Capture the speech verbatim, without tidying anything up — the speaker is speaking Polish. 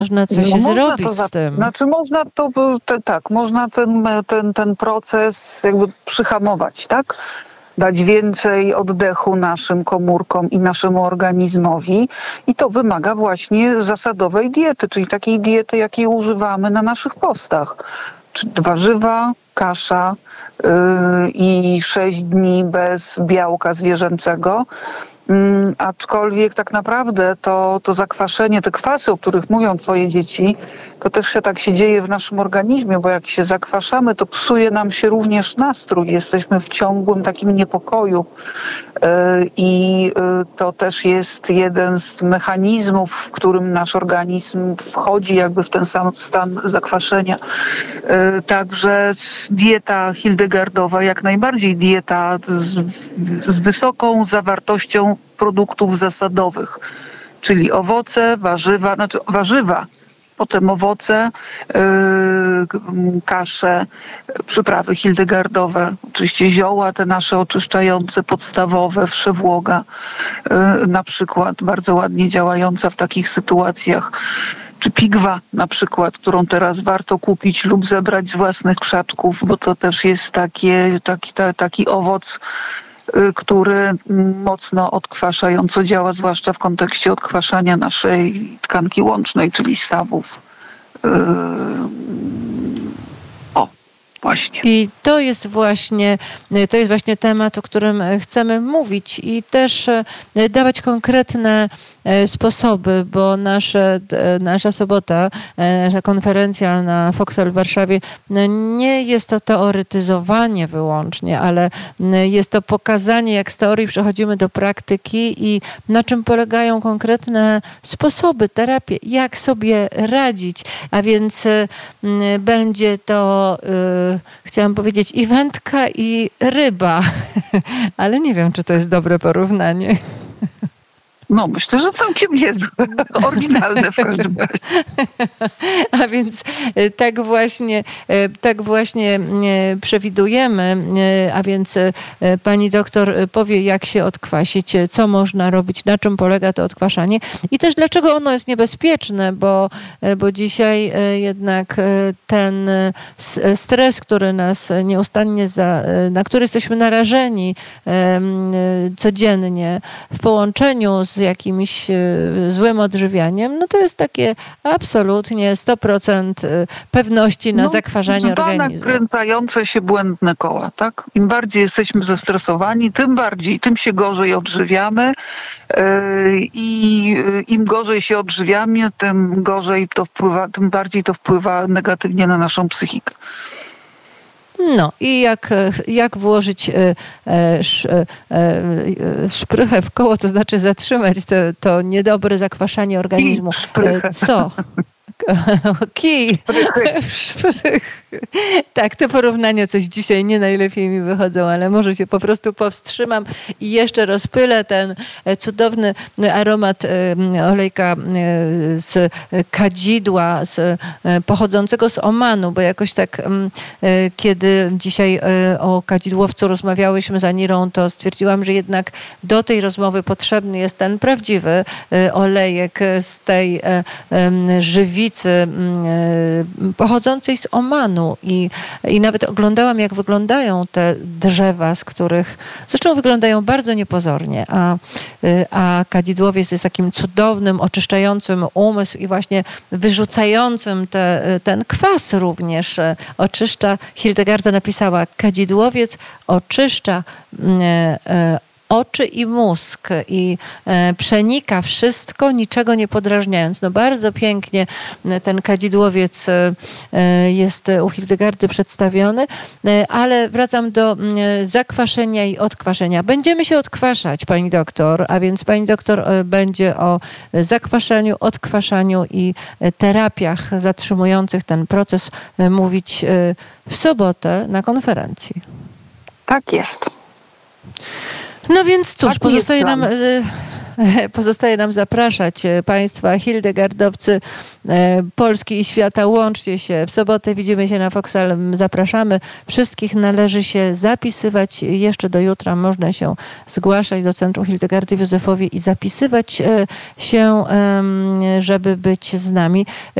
Można coś No, można zrobić to za- z tym. Znaczy można to, te, tak, można ten, ten, ten proces jakby przyhamować, tak? Dać więcej oddechu naszym komórkom i naszemu organizmowi. I to wymaga właśnie zasadowej diety, czyli takiej diety, jakiej używamy na naszych postach. Czyli warzywa, kasza yy, i sześć dni bez białka zwierzęcego. Mm, aczkolwiek tak naprawdę to, to zakwaszenie, te kwasy, o których mówią twoje dzieci, to też się tak się dzieje w naszym organizmie, bo jak się zakwaszamy, to psuje nam się również nastrój. Jesteśmy w ciągłym takim niepokoju. Yy, I yy, to też jest jeden z mechanizmów, w którym nasz organizm wchodzi jakby w ten sam stan zakwaszenia. Yy, Także dieta hildegardowa, jak najbardziej dieta z, z wysoką zawartością produktów zasadowych, czyli owoce, warzywa, znaczy warzywa, potem owoce, yy, kasze, przyprawy hildegardowe, oczywiście zioła te nasze oczyszczające, podstawowe, wszewłoga, yy, na przykład bardzo ładnie działająca w takich sytuacjach, czy pigwa na przykład, którą teraz warto kupić lub zebrać z własnych krzaczków, bo to też jest takie, taki, ta, taki owoc, który mocno odkwaszająco działa, zwłaszcza w kontekście odkwaszania naszej tkanki łącznej, czyli stawów. O, właśnie. I to jest właśnie, to jest właśnie temat, o którym chcemy mówić i też dawać konkretne sposoby, bo nasze, nasza sobota, nasza konferencja na Foxal w Warszawie nie jest to teoretyzowanie wyłącznie, ale jest to pokazanie, jak z teorii przechodzimy do praktyki i na czym polegają konkretne sposoby, terapie, jak sobie radzić. A więc będzie to, chciałam powiedzieć, i wędka, i ryba, ale nie wiem, czy to jest dobre porównanie. No, myślę, że całkiem niezłe, oryginalne w każdym razie. A więc tak właśnie, tak właśnie przewidujemy, a więc pani doktor powie, jak się odkwasić, co można robić, na czym polega to odkwaszanie i też dlaczego ono jest niebezpieczne, bo, bo dzisiaj jednak ten stres, który nas nieustannie, za, na który jesteśmy narażeni codziennie w połączeniu z jakimś złym odżywianiem, no to jest takie absolutnie sto procent pewności na no, zakwaszanie organizmu. Nakręcające się błędne koła, tak? Im bardziej jesteśmy zestresowani, tym bardziej, tym się gorzej odżywiamy yy, i im gorzej się odżywiamy, tym gorzej to wpływa, tym bardziej to wpływa negatywnie na naszą psychikę. No i jak, jak włożyć e, sz, e, szprychę w koło, to znaczy zatrzymać to, to niedobre zakwaszanie organizmu. Szprychę. Co? Kij. Szprych. Tak, te porównania coś dzisiaj nie najlepiej mi wychodzą, ale może się po prostu powstrzymam i jeszcze rozpylę ten cudowny aromat olejka z kadzidła, z, pochodzącego z Omanu, bo jakoś tak, kiedy dzisiaj o kadzidłowcu rozmawiałyśmy z Anirą, to stwierdziłam, że jednak do tej rozmowy potrzebny jest ten prawdziwy olejek z tej żywicy pochodzącej z Omanu i, i nawet oglądałam, jak wyglądają te drzewa, z których zresztą wyglądają bardzo niepozornie, a, a kadzidłowiec jest takim cudownym, oczyszczającym umysł i właśnie wyrzucającym te, ten kwas również oczyszcza. Hildegarda napisała, kadzidłowiec oczyszcza e, e, oczy i mózg i e, przenika wszystko, niczego nie podrażniając. No bardzo pięknie ten kadzidłowiec e, jest u Hildegardy przedstawiony, e, ale wracam do e, zakwaszenia i odkwaszenia. Będziemy się odkwaszać, pani doktor, a więc pani doktor e, będzie o zakwaszaniu, odkwaszaniu i terapiach zatrzymujących ten proces e, mówić e, w sobotę na konferencji. Tak jest. No więc cóż, Taki pozostaje nam, pozostaje nam zapraszać Państwa, hildegardowcy Polski i świata. Łączcie się. W sobotę widzimy się na Foxal. Zapraszamy. Wszystkich należy się zapisywać. Jeszcze do jutra można się zgłaszać do Centrum Hildegardy w Józefowie i zapisywać się, żeby być z nami.